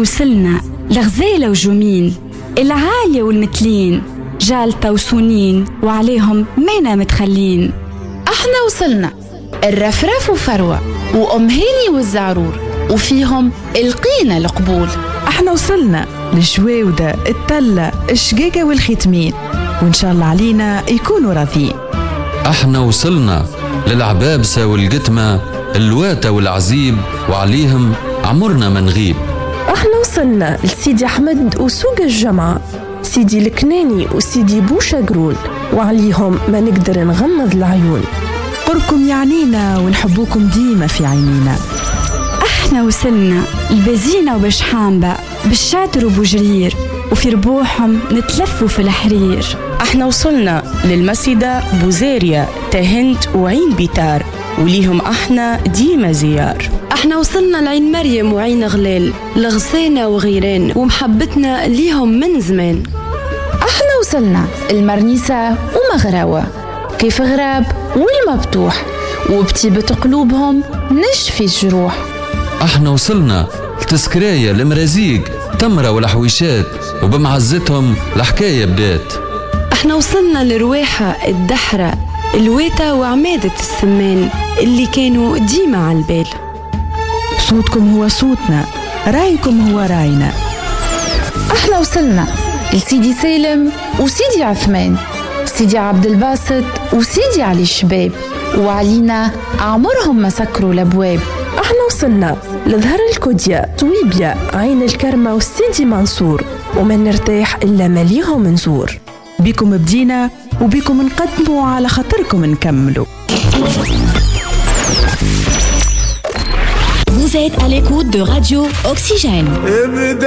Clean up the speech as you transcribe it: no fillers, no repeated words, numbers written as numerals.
وصلنا لغزالة وجمين، العالية والمتلين، جالتة وسنين وعليهم مينا متخلين. احنا وصلنا الرفرف وفروة وأم هاني والزعرور، وفيهم القينا القبول. احنا وصلنا للجواودة، التلة، الشقيقة والختمين، وإن شاء الله علينا يكونوا راضيين. احنا وصلنا للعبابسة والقتمة، الواتة والعزيب، وعليهم عمرنا ما نغيب. احنا وصلنا لسيدي أحمد وسوق الجمعة، سيدي الكناني وسيدي بوشقرون، وعليهم ما نقدر نغمض العيون. قركم يعنينا ونحبوكم ديما في عينينا. احنا وصلنا البزينة وبشحامبة، بالشاتر وبوجرير، وفي ربوحهم نتلفوا في الحرير. احنا وصلنا للمسيدة بوزيريا، تهنت وعين بيتار، وليهم احنا ديما زيار. احنا وصلنا لعين مريم وعين غلال، لغسانة وغيران، ومحبتنا ليهم من زمان. احنا وصلنا المرنيسة ومغراوة، كيف غراب والمبتوح، وبطيبة قلوبهم نشفي الجروح. احنا وصلنا لتسكراية، المرازيق، تمرة والحويشات، وبمعزتهم الحكاية بدات. احنا وصلنا لرواحة، الدحرة، الويتة وعمادة السمان، اللي كانوا ديما على البال. صوتكم هو صوتنا، رايكم هو راينا. احنا وصلنا لسيدي سالم وسيدي عثمان، سيدي عبد الباسط وسيدي علي الشباب، وعلينا عمرهم ما سكروا الابواب. احنا وصلنا لظهر الكوديا، طويبيا، عين الكرمة والسيدي منصور، وما نرتاح إلا ما ليهم نزور. بيكم بدينا وبيكم نقدموا، على خاطركم نكملوا. Vous êtes à l'écoute de Radio Oxygène.